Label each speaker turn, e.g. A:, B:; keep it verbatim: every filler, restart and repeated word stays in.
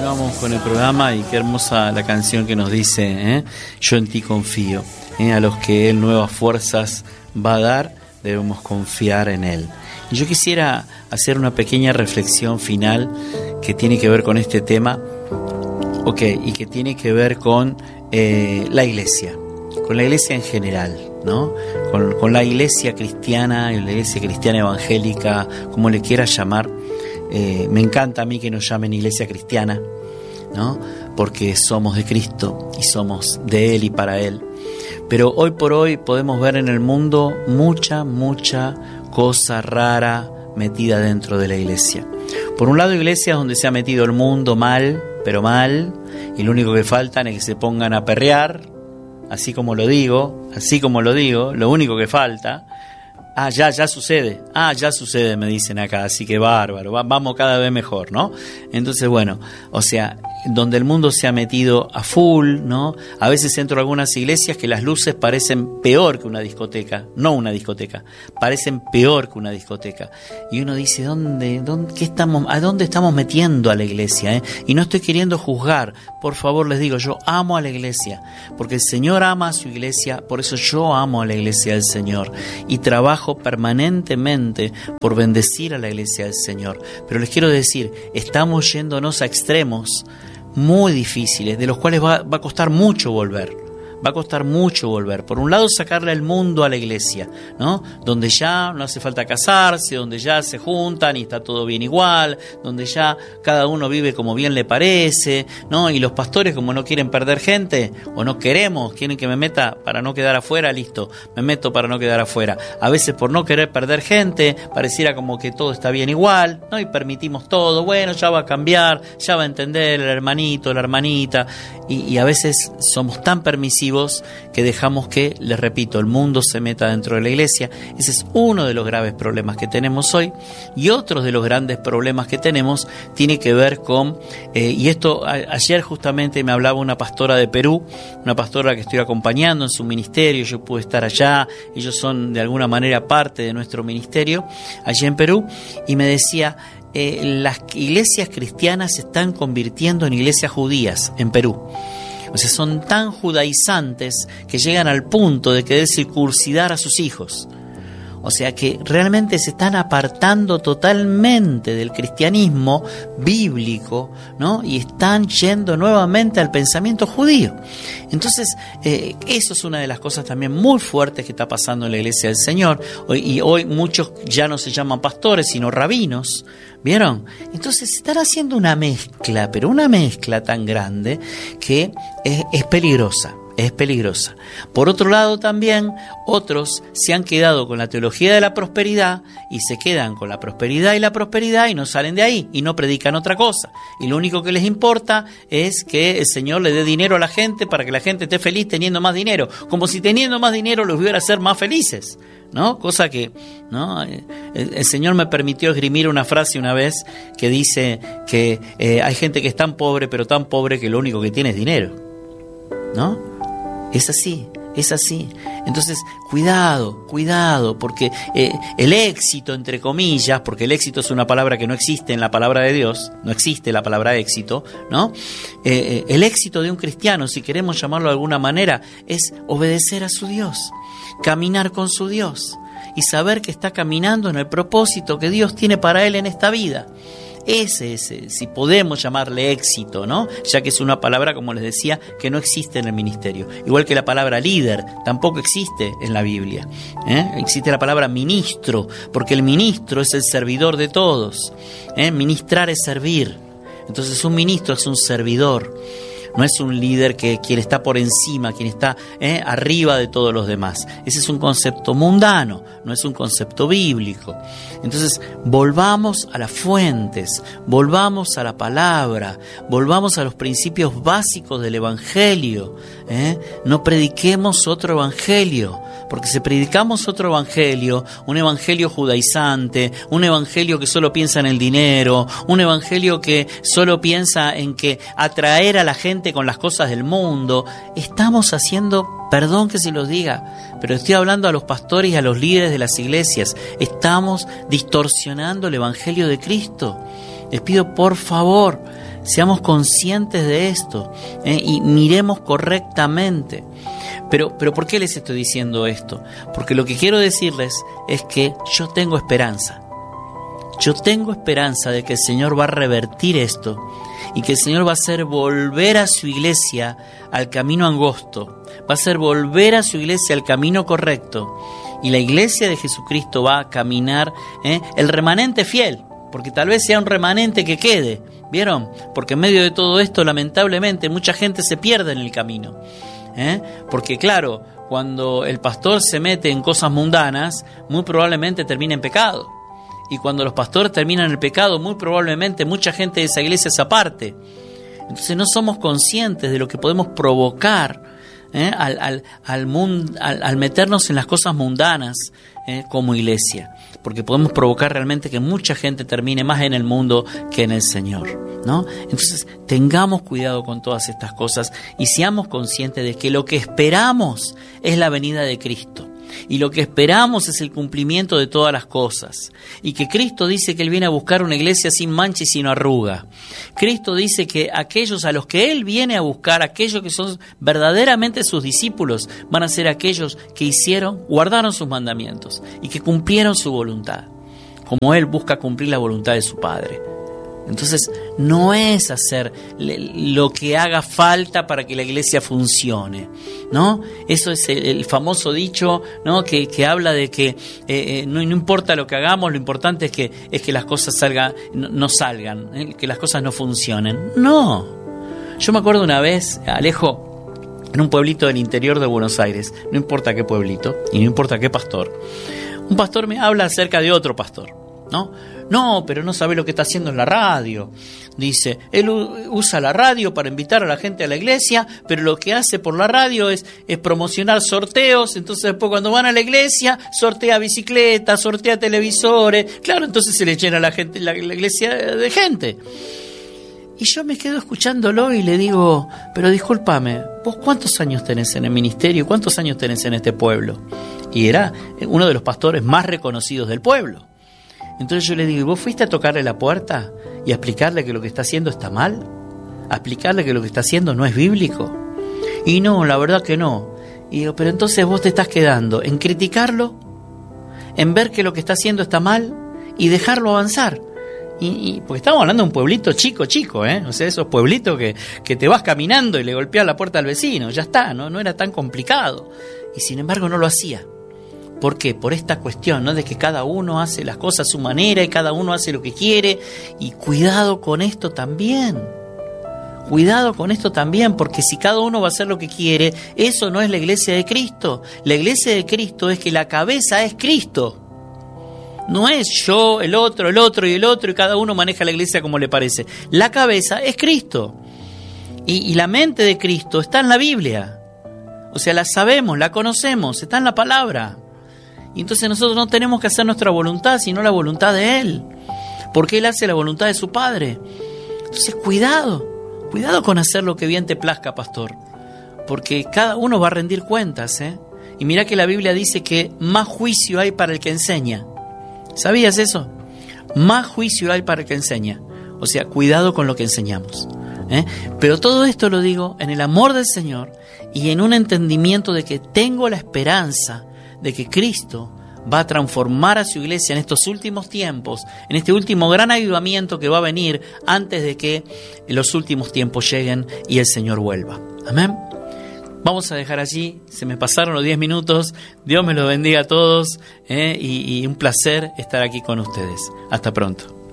A: Continuamos con el programa y qué hermosa la canción que nos dice, ¿eh? Yo en ti confío, ¿eh? A los que Él nuevas fuerzas va a dar, debemos confiar en Él. Y yo quisiera hacer una pequeña reflexión final que tiene que ver con este tema, ok, y que tiene que ver con eh, la iglesia, con la iglesia en general, ¿no? Con, con la iglesia cristiana, la iglesia cristiana evangélica, como le quieras llamar. Eh, me encanta a mí que nos llamen iglesia cristiana, ¿no? Porque somos de Cristo y somos de Él y para Él. Pero hoy por hoy podemos ver en el mundo mucha, mucha cosa rara metida dentro de la iglesia. Por un lado, iglesias donde se ha metido el mundo mal, pero mal, y lo único que faltan es que se pongan a perrear, así como lo digo, así como lo digo, lo único que falta. Ah, ya, ya sucede, ah, ya sucede, me dicen acá, así que bárbaro, va, vamos cada vez mejor, ¿no? Entonces, bueno, o sea, donde el mundo se ha metido a full, ¿no? A veces entro a algunas iglesias que las luces parecen peor que una discoteca, no una discoteca, parecen peor que una discoteca. Y uno dice, ¿dónde, dónde, qué estamos, a dónde estamos metiendo a la iglesia, eh? Y no estoy queriendo juzgar, por favor les digo, yo amo a la iglesia, porque el Señor ama a su iglesia, por eso yo amo a la iglesia del Señor y trabajo permanentemente por bendecir a la iglesia del Señor. Pero les quiero decir, estamos yéndonos a extremos muy difíciles, de los cuales va, va a costar mucho volver. Va a costar mucho volver. Por un lado, sacarle el mundo a la iglesia, ¿no? Donde ya no hace falta casarse, donde ya se juntan y está todo bien igual, donde ya cada uno vive como bien le parece, ¿no? Y los pastores, como no quieren perder gente, o no queremos, quieren que me meta para no quedar afuera, listo, me meto para no quedar afuera. A veces por no querer perder gente, pareciera como que todo está bien igual, ¿no? Y permitimos todo, bueno, ya va a cambiar, ya va a entender el hermanito, la hermanita, y, y a veces somos tan permisivos que dejamos que, les repito, el mundo se meta dentro de la iglesia. Ese es uno de los graves problemas que tenemos hoy. Y otro de los grandes problemas que tenemos tiene que ver con, eh, y esto a, ayer justamente me hablaba una pastora de Perú, una pastora que estoy acompañando en su ministerio, yo pude estar allá, ellos son de alguna manera parte de nuestro ministerio allí en Perú, y me decía, eh, las iglesias cristianas se están convirtiendo en iglesias judías en Perú. O sea, son tan judaizantes que llegan al punto de querer circuncidar a sus hijos. O sea que realmente se están apartando totalmente del cristianismo bíblico, ¿no? Y están yendo nuevamente al pensamiento judío. Entonces, eh, eso es una de las cosas también muy fuertes que está pasando en la iglesia del Señor. Hoy, y hoy muchos ya no se llaman pastores, sino rabinos. ¿Vieron? Entonces están haciendo una mezcla, pero una mezcla tan grande que es, es peligrosa. Es peligrosa. Por otro lado también, otros se han quedado con la teología de la prosperidad y se quedan con la prosperidad y la prosperidad y no salen de ahí y no predican otra cosa. Y lo único que les importa es que el Señor le dé dinero a la gente para que la gente esté feliz teniendo más dinero. Como si teniendo más dinero los hubiera ser más felices, ¿no? Cosa que, ¿no? El, el Señor me permitió esgrimir una frase una vez que dice que eh, hay gente que es tan pobre, pero tan pobre que lo único que tiene es dinero, ¿no? Es así, es así. Entonces, cuidado, cuidado, porque eh, el éxito, entre comillas, porque el éxito es una palabra que no existe en la palabra de Dios, no existe la palabra éxito, ¿no? Eh, el éxito de un cristiano, si queremos llamarlo de alguna manera, es obedecer a su Dios, caminar con su Dios y saber que está caminando en el propósito que Dios tiene para él en esta vida. Ese es, si podemos llamarle éxito, ¿no? Ya que es una palabra, como les decía, que no existe en el ministerio. Igual que la palabra líder tampoco existe en la Biblia, ¿eh? Existe la palabra ministro, porque el ministro es el servidor de todos, ¿eh? Ministrar es servir. Entonces un ministro es un servidor. No es un líder que quien está por encima, quien está eh, arriba de todos los demás. Ese es un concepto mundano, no es un concepto bíblico. Entonces, volvamos a las fuentes, volvamos a la palabra, volvamos a los principios básicos del Evangelio. ¿eh? No prediquemos otro Evangelio, porque si predicamos otro Evangelio, un Evangelio judaizante, un Evangelio que solo piensa en el dinero, un Evangelio que solo piensa en que atraer a la gente con las cosas del mundo, estamos haciendo, perdón que se los diga, pero estoy hablando a los pastores y a los líderes de las iglesias, estamos distorsionando el Evangelio de Cristo. Les pido por favor, seamos conscientes de esto, ¿eh? y miremos correctamente. Pero, pero ¿por qué les estoy diciendo esto? Porque lo que quiero decirles es que yo tengo esperanza. Yo tengo esperanza de que el Señor va a revertir esto y que el Señor va a hacer volver a su iglesia al camino angosto, va a hacer volver a su iglesia al camino correcto, y la iglesia de Jesucristo va a caminar, ¿eh? el remanente fiel, porque tal vez sea un remanente que quede, ¿vieron? Porque en medio de todo esto, lamentablemente, mucha gente se pierde en el camino, ¿eh? Porque claro, cuando el pastor se mete en cosas mundanas, muy probablemente termina en pecado. Y cuando los pastores terminan en el pecado, muy probablemente mucha gente de esa iglesia se aparte. Entonces no somos conscientes de lo que podemos provocar, ¿eh? al, al, al, mund, al, al meternos en las cosas mundanas, ¿eh? como iglesia. Porque podemos provocar realmente que mucha gente termine más en el mundo que en el Señor, ¿no? Entonces tengamos cuidado con todas estas cosas y seamos conscientes de que lo que esperamos es la venida de Cristo. Y lo que esperamos es el cumplimiento de todas las cosas. Y que Cristo dice que Él viene a buscar una iglesia sin mancha y sin arruga. Cristo dice que aquellos a los que Él viene a buscar, aquellos que son verdaderamente sus discípulos, van a ser aquellos que hicieron, guardaron sus mandamientos y que cumplieron su voluntad, como Él busca cumplir la voluntad de su Padre. Entonces no es hacer lo que haga falta para que la iglesia funcione, ¿no? Eso es el, el famoso dicho, ¿no? que, que habla de que eh, eh, no, no importa lo que hagamos, lo importante es que, es que las cosas salgan, no, no salgan, ¿eh? que las cosas no funcionen. No. Yo me acuerdo una vez, Alejo, en un pueblito del interior de Buenos Aires, no importa qué pueblito y no importa qué pastor, un pastor me habla acerca de otro pastor, ¿no? No, pero no sabe lo que está haciendo en la radio. Dice, él usa la radio para invitar a la gente a la iglesia, pero lo que hace por la radio es, es promocionar sorteos. Entonces después cuando van a la iglesia, sortea bicicletas, sortea televisores. Claro, entonces se le llena la gente, la, la iglesia de gente. Y yo me quedo escuchándolo y le digo, pero discúlpame, ¿vos cuántos años tenés en el ministerio? ¿Cuántos años tenés en este pueblo? Y era uno de los pastores más reconocidos del pueblo. Entonces yo le digo, ¿vos fuiste a tocarle la puerta y a explicarle que lo que está haciendo está mal? ¿A explicarle que lo que está haciendo no es bíblico? Y no, la verdad que no. Y digo, pero entonces vos te estás quedando en criticarlo, en ver que lo que está haciendo está mal y dejarlo avanzar. Y, y porque estamos hablando de un pueblito chico, chico, ¿eh? O sea, esos pueblitos que, que te vas caminando y le golpeas la puerta al vecino, ya está, ¿no? No era tan complicado. Y sin embargo no lo hacía. ¿Por qué? Por esta cuestión, ¿no? De que cada uno hace las cosas a su manera y cada uno hace lo que quiere. Y cuidado con esto también. Cuidado con esto también, porque si cada uno va a hacer lo que quiere, eso no es la iglesia de Cristo. La iglesia de Cristo es que la cabeza es Cristo. No es yo, el otro, el otro y el otro, y cada uno maneja la iglesia como le parece. La cabeza es Cristo. Y, y la mente de Cristo está en la Biblia. O sea, la sabemos, la conocemos, está en la palabra. Y entonces nosotros no tenemos que hacer nuestra voluntad, sino la voluntad de Él. Porque Él hace la voluntad de su Padre. Entonces, cuidado. Cuidado con hacer lo que bien te plazca, pastor. Porque cada uno va a rendir cuentas, ¿eh? Y mirá que la Biblia dice que más juicio hay para el que enseña. ¿Sabías eso? Más juicio hay para el que enseña. O sea, cuidado con lo que enseñamos, ¿eh? Pero todo esto lo digo en el amor del Señor y en un entendimiento de que tengo la esperanza de que Cristo va a transformar a su iglesia en estos últimos tiempos, en este último gran avivamiento que va a venir antes de que los últimos tiempos lleguen y el Señor vuelva. Amén. Vamos a dejar allí, se me pasaron los diez minutos, Dios me los bendiga a todos, ¿eh? y, y un placer estar aquí con ustedes. Hasta pronto.